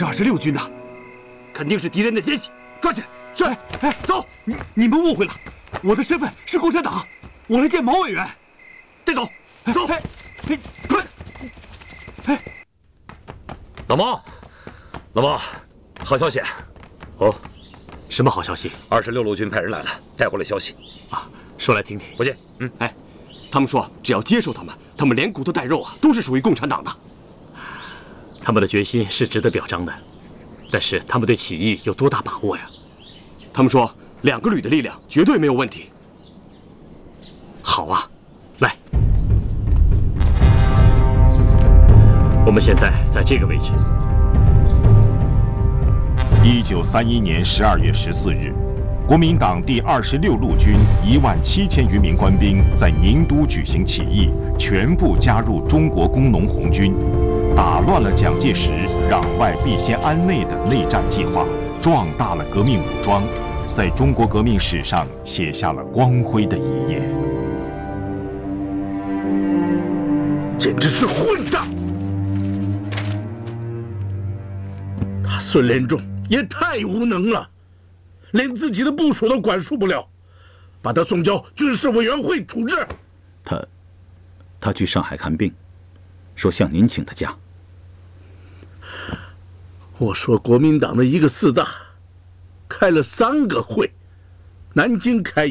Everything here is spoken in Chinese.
是26军的，肯定是敌人的奸细，抓起来！是。哎，走！你们误会了，我的身份是共产党，我来见毛委员。带走，走！快！ 老毛，好消息！ 哦，什么好消息 26路军派人来了，带回来消息。 啊？说来听听。 不见。 他们说只要接受他们，他们连骨头带肉啊，都是属于共产党的。 他们的决心是值得表彰的，但是他们对起义有多大把握呀？ 他们说2个旅的力量绝对没有问题。 好啊，来，我们现在在这个位置。 1931年12月14日，国民党第26路军17000余名官兵在宁都举行起义，全部加入中国工农红军，打乱了蒋介石攘外必先安内的内战计划，壮大了革命武装，在中国革命史上写下了光辉的一页。 简直是混账！他孙连仲也太无能了，连自己的部属都管束不了，把他送交军事委员会处置。 他去上海看病，说向您请的假。 我说国民党的一个4大，开了3个会，南京开